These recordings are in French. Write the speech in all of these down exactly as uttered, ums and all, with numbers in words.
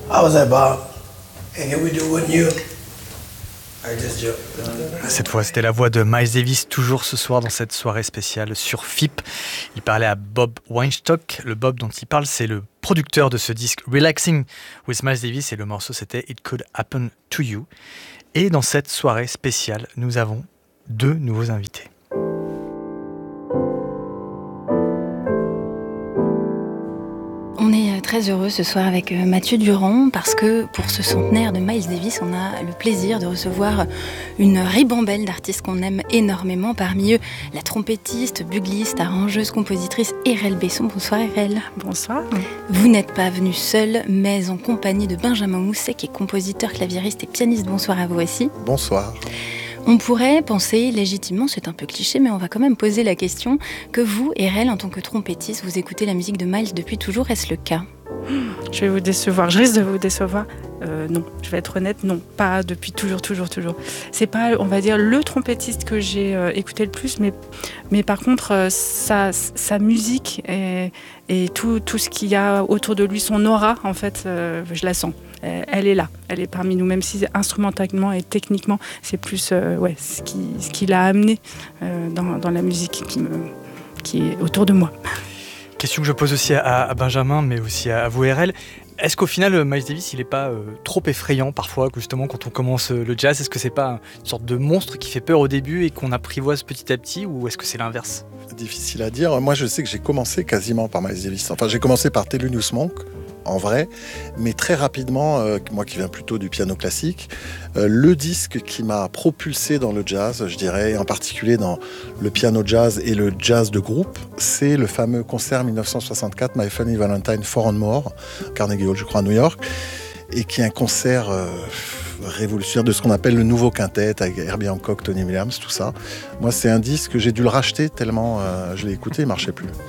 How's that, Bob? And can we do one you? Cette fois, c'était la voix de Miles Davis, toujours ce soir dans cette soirée spéciale sur F I P. Il parlait à Bob Weinstock. Le Bob dont il parle, c'est le producteur de ce disque Relaxing with Miles Davis, et le morceau c'était It Could Happen to You. Et dans cette soirée spéciale, nous avons deux nouveaux invités. On est très heureux ce soir avec Mathieu Durand parce que pour ce centenaire de Miles Davis, on a le plaisir de recevoir une ribambelle d'artistes qu'on aime énormément. Parmi eux, la trompettiste, bugliste, arrangeuse, compositrice Erel Besson. Bonsoir Erel. Bonsoir. Vous n'êtes pas venu seul, mais en compagnie de Benjamin Mousset, qui est compositeur, claviériste et pianiste. Bonsoir à vous aussi. Bonsoir. On pourrait penser légitimement, c'est un peu cliché, mais on va quand même poser la question, que vous, Erel, en tant que trompettiste, vous écoutez la musique de Miles depuis toujours, est-ce le cas ? Je vais vous décevoir, je risque de vous décevoir. Euh, non, je vais être honnête, non, pas depuis toujours, toujours, toujours. C'est pas, on va dire, le trompettiste que j'ai euh, écouté le plus, mais, mais par contre, euh, sa, sa musique et, et tout, tout ce qu'il y a autour de lui, son aura, en fait, euh, je la sens. Elle est là, elle est parmi nous, même si instrumentalement et techniquement, c'est plus euh, ouais, ce qui, ce qui l'a amené euh, dans, dans la musique qui, me, qui est autour de moi. Question que je pose aussi à, à Benjamin, mais aussi à, à vous, R L. Est-ce qu'au final, Miles Davis, il n'est pas euh, trop effrayant parfois, justement, quand on commence euh, le jazz? Est-ce que c'est pas une sorte de monstre qui fait peur au début et qu'on apprivoise petit à petit, ou est-ce que c'est l'inverse? Difficile à dire. Moi, je sais que j'ai commencé quasiment par Miles Davis. Enfin, j'ai commencé par Thelonious Monk, en vrai, mais très rapidement, euh, moi qui viens plutôt du piano classique, euh, le disque qui m'a propulsé dans le jazz, je dirais, en particulier dans le piano jazz et le jazz de groupe, c'est le fameux concert dix-neuf cent soixante-quatre, My Funny Valentine Four and More, Carnegie Hall, je crois, à New York, et qui est un concert euh, révolutionnaire de ce qu'on appelle le nouveau quintet, avec Herbie Hancock, Tony Williams, tout ça. Moi, c'est un disque que j'ai dû le racheter tellement euh, je l'ai écouté, il ne marchait plus.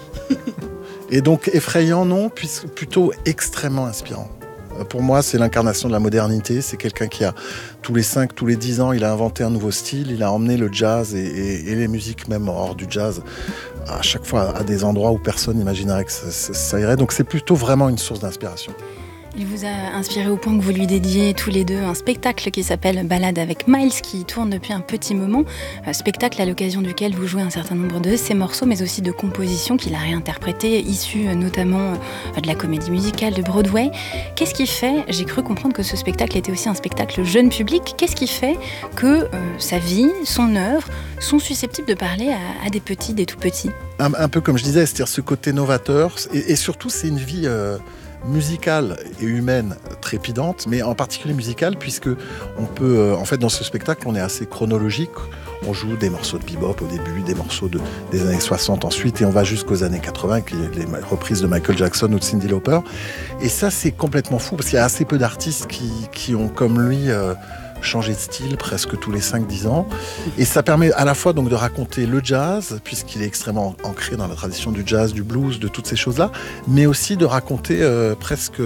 Et donc, effrayant, non, puisque plutôt extrêmement inspirant. Pour moi, c'est l'incarnation de la modernité. C'est quelqu'un qui a, tous les cinq, tous les dix ans, il a inventé un nouveau style. Il a emmené le jazz et, et, et les musiques, même hors du jazz, à chaque fois à des endroits où personne n'imaginerait que ça, ça, ça irait. Donc, c'est plutôt vraiment une source d'inspiration. Il vous a inspiré au point que vous lui dédiez tous les deux un spectacle qui s'appelle Balade avec Miles, qui tourne depuis un petit moment. Un spectacle à l'occasion duquel vous jouez un certain nombre de ses morceaux, mais aussi de compositions qu'il a réinterprétées, issues notamment de la comédie musicale de Broadway. Qu'est-ce qui fait, j'ai cru comprendre que ce spectacle était aussi un spectacle jeune public, qu'est-ce qui fait que euh, sa vie, son œuvre, sont susceptibles de parler à, à des petits, des tout petits? un, un peu comme je disais, c'est-à-dire ce côté novateur, et, et surtout c'est une vie... Euh, musicale et humaine trépidante, mais en particulier musicale, puisque on peut, euh, en fait, dans ce spectacle, on est assez chronologique. On joue des morceaux de bebop au début, des morceaux de, des années soixante ensuite, et on va jusqu'aux années quatre-vingts, qui est les reprises de Michael Jackson ou de Cyndi Lauper. Et ça, c'est complètement fou, parce qu'il y a assez peu d'artistes qui, qui ont, comme lui, euh, changé de style presque tous les cinq dix ans. Et ça permet à la fois donc de raconter le jazz, puisqu'il est extrêmement ancré dans la tradition du jazz, du blues, de toutes ces choses-là, mais aussi de raconter euh, presque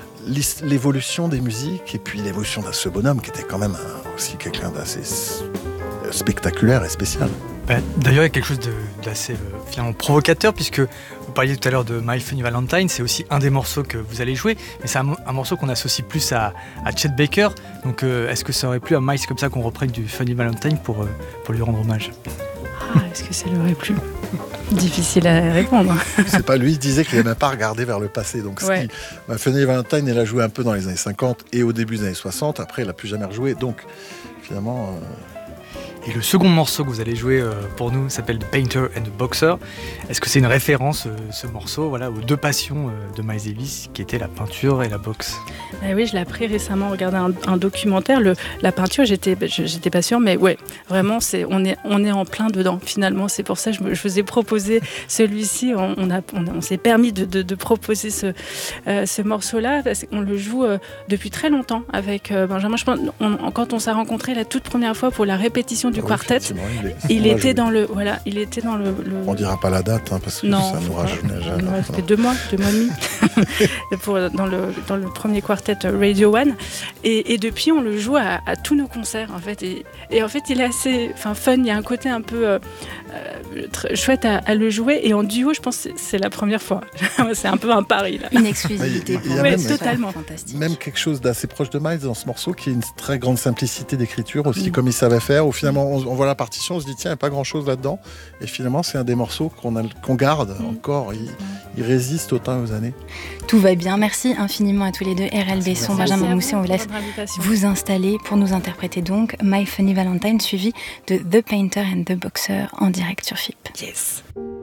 l'évolution des musiques et puis l'évolution de ce bonhomme qui était quand même un, aussi quelqu'un d'assez spectaculaire et spécial. Ben, d'ailleurs, il y a quelque chose de, d'assez euh, finalement provocateur, puisque vous parliez tout à l'heure de My Funny Valentine, c'est aussi un des morceaux que vous allez jouer, mais c'est un, un morceau qu'on associe plus à, à Chet Baker. Donc, euh, est-ce que ça aurait plu à Miles comme ça qu'on reprenne du Funny Valentine pour, euh, pour lui rendre hommage? Ah, est-ce que ça lui aurait plu? Difficile à répondre. C'est pas lui, il disait qu'il n'aimait pas regarder vers le passé. Donc, ouais. Qui, My Funny Valentine, il a joué un peu dans les années cinquante et au début des années soixante. Après, il n'a plus jamais rejoué. Donc, finalement... Euh... Et le second morceau que vous allez jouer euh, pour nous s'appelle The Painter and the Boxer. Est-ce que c'est une référence, euh, ce morceau, voilà, aux deux passions euh, de Miles Davis, qui étaient la peinture et la boxe? Eh oui, je l'ai appris récemment, regardé un, un documentaire. Le, la peinture, j'étais, j'étais pas sûre, mais ouais, vraiment, c'est, on, est, on est en plein dedans, finalement. C'est pour ça que je, me, je vous ai proposé celui-ci. On, on, a, on, on s'est permis de, de, de proposer ce, euh, ce morceau-là, parce qu'on le joue euh, depuis très longtemps avec euh, Benjamin. Je pense, on, quand on s'est rencontrés la toute première fois pour la répétition du du Ah oui, quartet. effectivement, Il, est, Il on l'a était joué. dans le, voilà, il était dans le. le- On dira pas la date hein, parce que Non, ça nous faut pas. rajeunit. Il nous restait deux mois, deux mois et demi pour, dans, le, dans le premier quartet Radio One. Et, et depuis, on le joue à, à tous nos concerts, en fait. Et, et en fait, il est assez enfin, fun. Il y a un côté un peu euh, euh, très chouette à, à le jouer. Et en duo, je pense que c'est, c'est la première fois. C'est un peu un pari, là. Une exclusivité Il y a pour même- nous, c'est totalement. fantastique. Même quelque chose d'assez proche de Miles dans ce morceau, qui est une très grande simplicité d'écriture aussi, Mm. comme il savait faire. Où finalement, on, on voit la partition, on se dit tiens, il n'y a pas grand-chose là-dedans. Et finalement, c'est un des morceaux qu'on, a, qu'on garde Mm. encore. Il, il résiste au temps et aux années. Tout va bien. Merci infiniment à tous les deux. R L Besson, Benjamin Mousset, on vous laisse vous installer pour nous interpréter donc My Funny Valentine, suivi de The Painter and the Boxer en direct sur F I P. Yes.